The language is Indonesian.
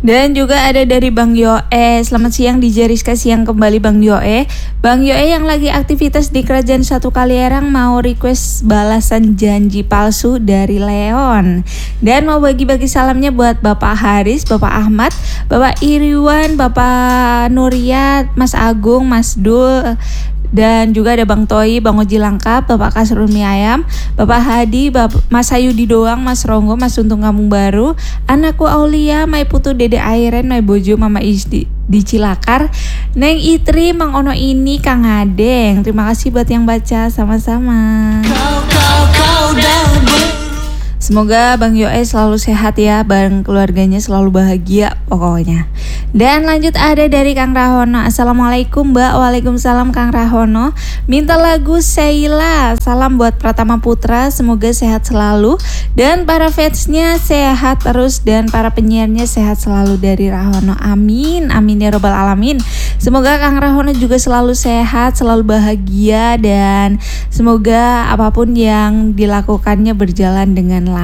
Dan juga ada dari Bang Yoe. Selamat siang DJ Rizka, siang kembali Bang Yoe. Bang Yoe yang lagi aktivitas di Kerajaan Satu Kaliarang mau request balasan janji palsu dari Leon. Dan mau bagi-bagi salamnya buat Bapak Haris, Bapak Ahmad, Bapak Iriwan, Bapak Nuriyat, Mas Agung, Mas Dul, dan juga ada Bang Toi, Bang Oji Langkap, Bapak Kasrul Mie Ayam, Bapak Hadi, Mas Ayudi Doang, Mas Ronggo, Mas Untung Kampung Baru, Anakku Aulia, Mai Putu Dede Airen, Mai Bojo, Mama Isdi di Cilakar, Neng Itri, Mang Ono ini, Kang Adeng. Terima kasih buat yang baca, sama-sama. Semoga Bang Yoe selalu sehat ya, Bang keluarganya selalu bahagia pokoknya. Dan lanjut ada dari Kang Rahono. Assalamualaikum Mbak. Waalaikumsalam Kang Rahono. Minta lagu Sheila. Salam buat Pratama Putra, semoga sehat selalu. Dan para fansnya sehat terus, dan para penyiarnya sehat selalu dari Rahono. Amin, amin ya robbal alamin. Semoga Kang Rahono juga selalu sehat, selalu bahagia, dan semoga apapun yang dilakukannya berjalan dengan lancar.